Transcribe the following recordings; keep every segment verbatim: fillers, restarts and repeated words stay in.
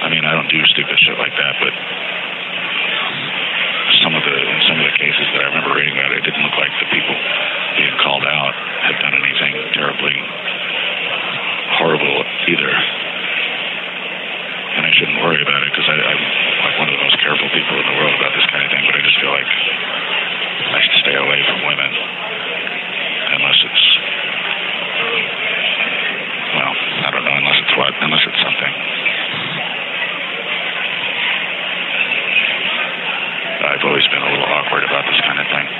I mean, I don't do stupid shit like that, but some of the in some of the cases that I remember reading about, it didn't look like the people being called out had done anything terribly horrible either. And I shouldn't worry about it because I'm like one of the most careful people in the world about this kind of thing, but I just feel like I should stay away from women unless it's, well, I don't know, unless it's what, unless it's something. I've always been a little awkward about this kind of thing.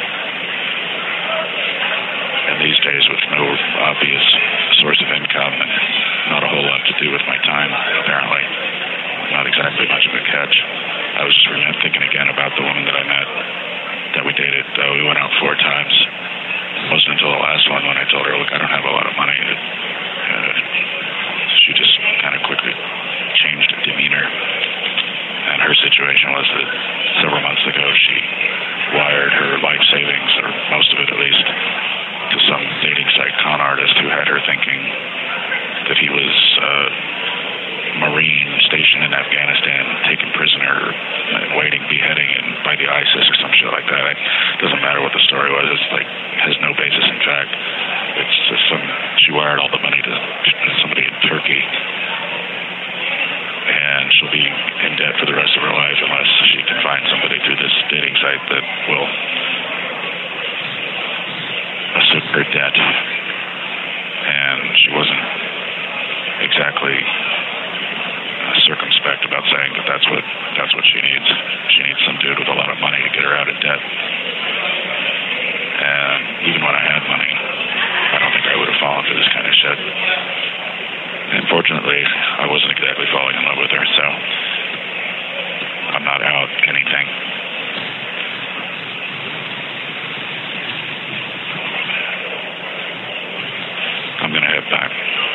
And these days, with no obvious source of income and not a whole lot to do with my time, apparently, not exactly much of a catch. I was just thinking again about the woman that I met, that we dated. Uh, we went out four times. It wasn't until the last one when I told her, look, I don't have a lot of money. That, uh, she just kind of quickly changed demeanor. And her situation was that several months ago she wired her life savings, or most of it at least, to some dating site con artist who had her thinking that he was a Marine stationed in Afghanistan, taken prisoner, waiting beheading and by the ISIS or some shit like that. It doesn't matter what the story was. It's like has no basis in fact. It's just some. She wired all the money to somebody in Turkey. And she'll be in debt for the rest of her life unless she can find somebody through this dating site that will assume her debt. And she wasn't exactly circumspect about saying that that's what that's what she needs. She needs some dude with a lot of money to get her out of debt. And even when I had money, I don't think I would have fallen for this kind of shit. Unfortunately, I wasn't exactly falling in love with her, so I'm not out anything. I'm going to head back.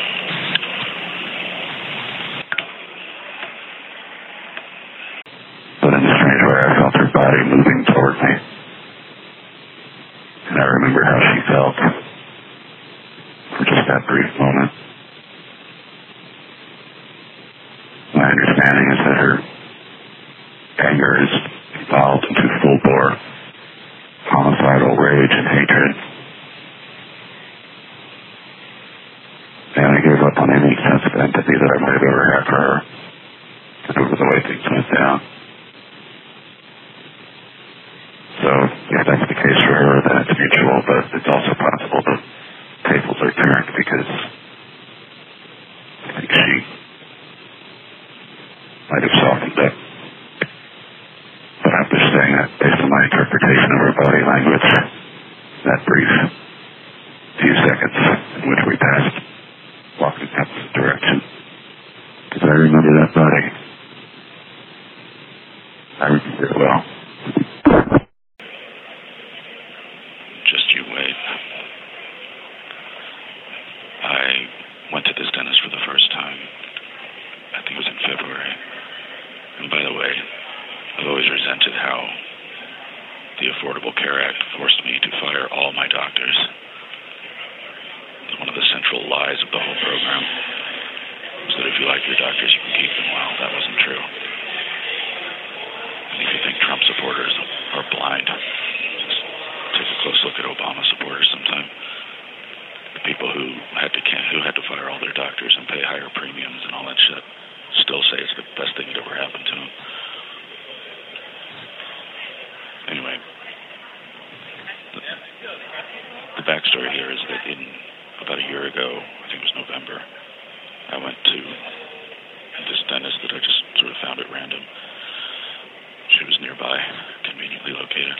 But in a strange way, I felt her body moving toward me. And I remember how she felt for just that brief moment. My understanding is that her anger is evolved into full-bore homicidal rage and hatred. And I gave up on any sense of empathy that I might have ever had for her over the way things went down. So, if that's the case for her, then it's mutual, but it's also possible that tables are turned because I think she might have softened up. But I'm just saying that based on my interpretation of her body language, that brief few seconds in which we passed, walked in that direction. Because I remember that body. I remember it well. Just you wait. I went to this dentist for the first time. I think it was in February. And by the way, I've always resented how the Affordable Care Act forced me to fire all my doctors. One of the central lies of the whole program was that if you like your doctors, you can keep them. Well, that wasn't true. And if you think Trump supporters are blind, just take a close look at Obama supporters sometime. The people who had to who had to fire all their doctors and pay higher premiums and all that shit still say it's the best thing that ever happened to them. Anyway, the, the backstory here is that in about a year ago, I think it was November, I went to this dentist that I just sort of found at random. She was nearby, conveniently located.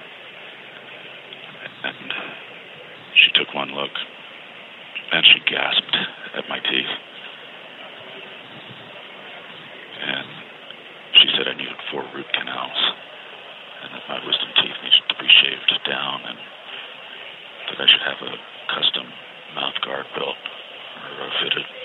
And she took one look, and she gasped at my teeth. And she said I needed four root canals, and that my wisdom teeth needed to be shaved down, and that I should have a custom mouth guard built or fitted.